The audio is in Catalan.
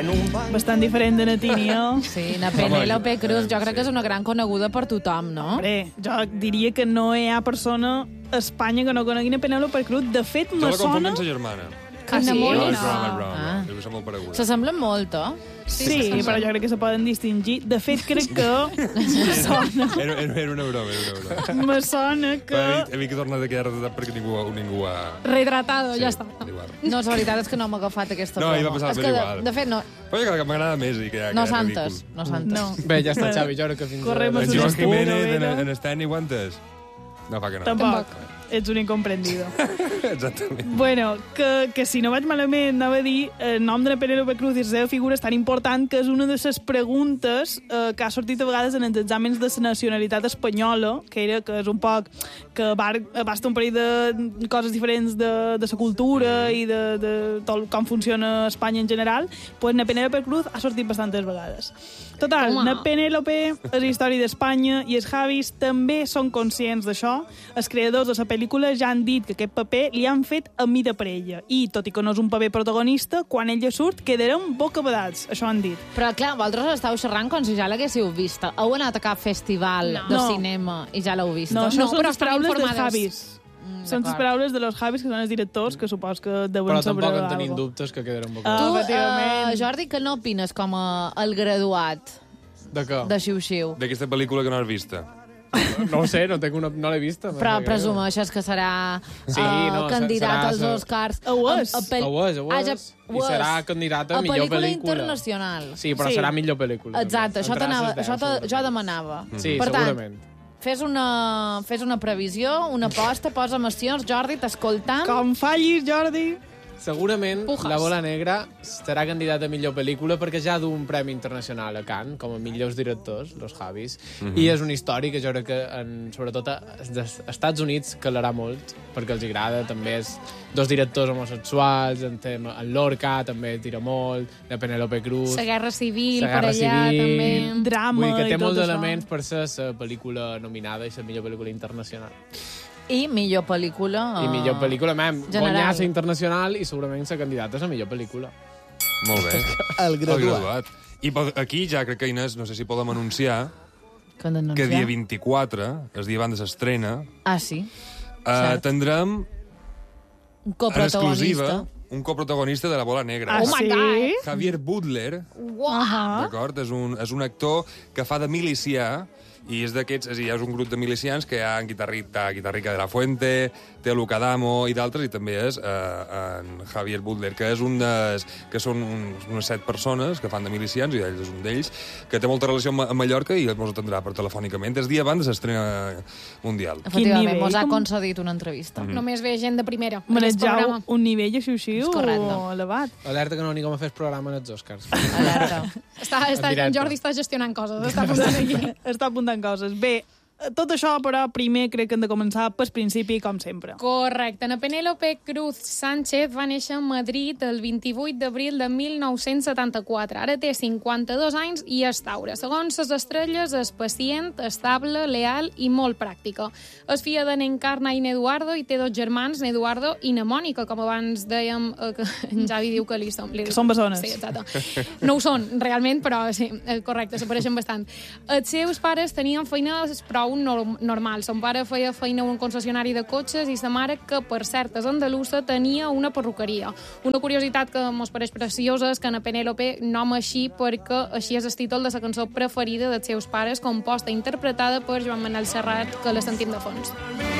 Bastant diferent de Natini, eh? Sí, na Penélope Cruz, jo crec que és una gran coneguda per tothom, no? Hombre, jo diria que no hi ha persona a Espanya que no conegui na Penélope Cruz. De fet, Jo me la confonc sona... amb sa germana. Ah, sí? No, No. és broma. Ah. Crec que són molt paregudes. S'assemblen molt, eh? Sí, però jo crec que se poden distingir. De fet, crec que me sona, Era una broma. me sona que... He vist que he tornat a quedar retratat perquè ningú ha... Retratado, ja està. igual. No, la veritat és que no m'ha agafat aquesta No, broma. i va passar És per que, igual. de fet, no, Però jo crec que m'agrada més i que no és santes. ridícul. No santes. No. Bé, ja està, Xavi, jo crec que fins Correm En És Joan un Jiménez, estúpido, en Stan i Guantes? No fa que no. Tampoc. Ets un incomprendido. Exactament. Bueno, que si no vaig malament, anava a dir el nom de la Penélope Cruz i la seva figura és tan important que és una de les preguntes que ha sortit a vegades en els exàmens de la nacionalitat espanyola, que és un poc que abasta un parell de coses diferents de la cultura i de tot com funciona Espanya en general, pues na Penélope Cruz ha sortit bastantes vegades. Total, Home. na Penélope és la història d'Espanya i els Javis també són conscients d'això. Els creadors de la pel·lícula ja han dit que aquest paper li han fet a mida per ella. I, tot i que no és un paper protagonista, quan ella surt quedarem bocabadats. Això han dit. Però, clar, vosaltres estàu xerrant com si ja l'haguéssiu vista. Heu anat a cap festival de No. cinema i ja l'heu vista? No, això són però les estan paraules dels informades. Javis. Són les d'acord. paraules de los Javis, que són els directors, que supos que deuen Però saber tampoc en tenim algo. dubtes que quedarem Tu, bocats. Efectivament. Jordi, que no opines com el graduat De què? de Xiu-Xiu? D'aquesta pel·lícula que no has vista. No ho sé, no l'he vista. Però presumeixes que serà Sí, no, candidat serà- als Oscars. Ho és. Ho és. I serà candidat a millor pel·lícula. internacional. Sí, però Sí. serà millor pel·lícula. Exacte, també. jo demanava. Sí, Per tant, segurament. fes una previsió, una aposta, posa'm accions. Jordi, t'escoltam. Com fallis, Jordi! Segurament Pujas. La Bola Negra serà candidat a millor pel·lícula perquè ja du un premi internacional a Cannes com a millors directors, los Javis, i és una història que jo crec que sobretot als Estats Units calarà molt perquè els agrada, també és dos directors homosexuals, en Lorca també tira molt, de Penélope Cruz, La guerra civil, La per Guerra allà, Civil. també. Drama vull dir que té i tot molts això. elements per ser la pel·lícula nominada i la millor pel·lícula internacional. I millor pel·lícula... I millor pel·lícula, general. guanyar la internacional i segurament ser candidata a la millor pel·lícula. Molt bé. El I aquí ja crec que, Inés, no sé si podem anunciar Que han d'anunciar. que dia 24, el dia abans de l'estrena, Ah, sí? Cert. tindrem Un en coprotagonista. exclusiva un coprotagonista de La Bola Negra. Ah, Oh my sí? God. Javier Butler, Ah. d'acord? És un actor que fa de milicià i és d'aquests, és a dir, és un grup de milicians que hi ha en Guitarrica de la Fuente, té Luca Damo i d'altres, i també és en Javier Butler, que és que són unes 7 persones que fan de milicians, i ell és un d'ells, que té molta relació amb Mallorca i ens atendrà per telefònicament. És dia abans de l'estrena mundial. Efectivament, nivell, mos ha com- concedit una entrevista. Només ve gent de primera. en aquest Manejau programa. un nivell a xiu-xiu És correcte. elevat. Alerta que no n'hi com a fer el programa en els Oscars. Alerta. En Jordi està gestionant coses, està posant aquí. Està apuntant coses. Bé, tot això, però, primer crec que hem de començar pel principi, com sempre. Correcte. Na Penélope Cruz Sánchez va néixer a Madrid el 28 d'abril de 1974. Ara té 52 anys i és Taure. Segons les estrelles, és pacient, estable, leal i molt pràctica. És filla de n'Encarna i n'Eduardo i té dos germans, n'Eduardo i na Mònica, com abans dèiem, que en Javi diu que li són... Que són bessones. Sí, exacte. No ho són, realment, però sí, correcte, s'apareixen bastant. Els seus pares tenien feines prou normals. Son pare feia feina a un concessionari de cotxes i sa mare, que per cert és andalusa, tenia una perruqueria. Una curiositat que mos pareix preciosa és que na Penélope nom així perquè així és el títol de la cançó preferida dels seus pares, composta i interpretada per Joan Manel Serrat, que la sentim de fons.